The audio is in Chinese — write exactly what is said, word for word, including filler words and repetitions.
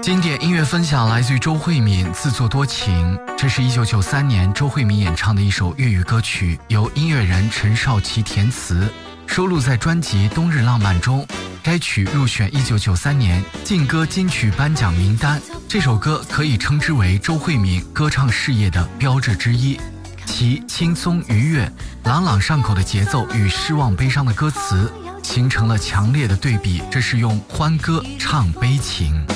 经典音乐分享来自于周慧敏，自作多情。这是一九九三年周慧敏演唱的一首粤语歌曲，由音乐人陈少琪填词，收录在专辑《冬日浪漫》中。该曲入选一九九三年劲歌金曲颁奖名单。这首歌可以称之为周慧敏歌唱事业的标志之一，其轻松愉悦、朗朗上口的节奏与失望悲伤的歌词形成了强烈的对比，这是用欢歌唱悲情。